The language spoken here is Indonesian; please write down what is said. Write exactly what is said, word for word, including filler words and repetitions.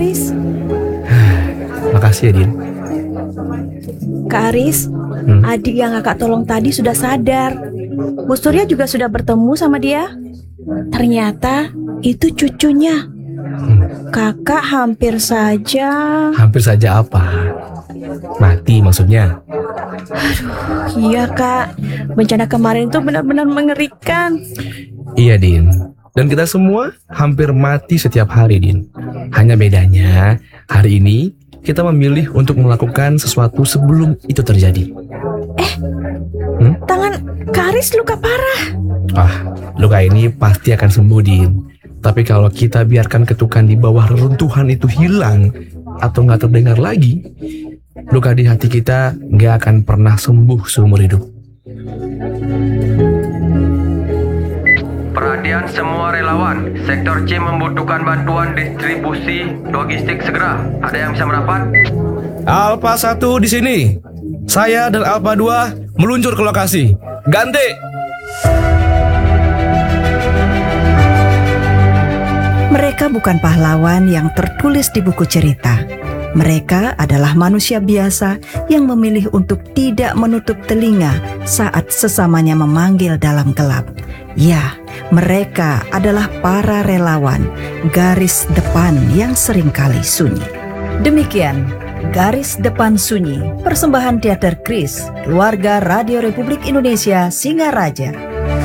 Aris. Makasih ya, Din. Kak Aris, hmm? adik yang kakak tolong tadi sudah sadar. Bu Surya juga sudah bertemu sama dia. Ternyata itu cucunya. hmm. Kakak hampir saja... Hampir saja apa? Mati maksudnya? Aduh, iya Kak. Bencana kemarin itu benar-benar mengerikan. Iya, Din. Dan kita semua hampir mati setiap hari, Din. Hanya bedanya, hari ini kita memilih untuk melakukan sesuatu sebelum itu terjadi. Eh, hmm? tangan Kak Aris luka parah. Ah, luka ini pasti akan sembuh, Din. Tapi kalau kita biarkan ketukan di bawah reruntuhan itu hilang atau nggak terdengar lagi, luka di hati kita nggak akan pernah sembuh seumur hidup. Perhatian semua relawan, Sektor C membutuhkan bantuan distribusi logistik segera. Ada yang bisa merapat? Alpha satu di sini. Saya dan Alpha dua meluncur ke lokasi. Ganti! Mereka bukan pahlawan yang tertulis di buku cerita. Mereka adalah manusia biasa yang memilih untuk tidak menutup telinga saat sesamanya memanggil dalam gelap. Ya, mereka adalah para relawan, garis depan yang seringkali sunyi. Demikian, Garis Depan Sunyi, persembahan teater Kris, keluarga Radio Republik Indonesia Singaraja.